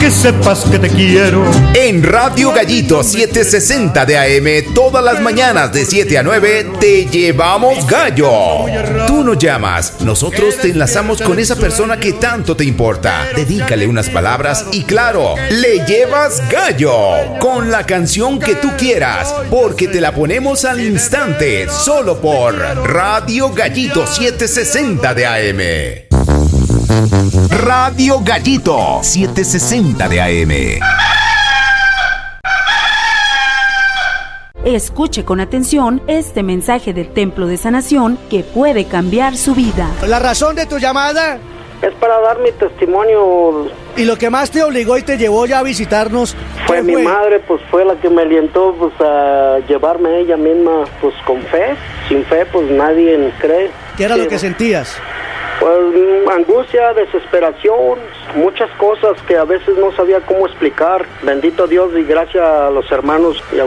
que sepas que te quiero. En Radio Gallito 760 de AM, todas las mañanas de 7 a 9, te llevamos gallo. Tú nos llamas, nosotros te enlazamos con esa persona que tanto te importa. Dedícale unas palabras y claro, le llevas gallo con la canción que tú quieras, porque te la ponemos al instante, solo por Radio Gallito 760 de AM. Radio Gallito 760 de AM. Escuche con atención este mensaje del Templo de Sanación que puede cambiar su vida. La razón de tu llamada es para dar mi testimonio. ¿Y lo que más te obligó y te llevó ya a visitarnos? Fue mi madre, pues fue la que me alientó pues a llevarme a ella misma, pues con fe. Sin fe, pues nadie cree. ¿Qué era lo que sentías? Pues angustia, desesperación, muchas cosas que a veces no sabía cómo explicar. Bendito Dios y gracias a los hermanos y a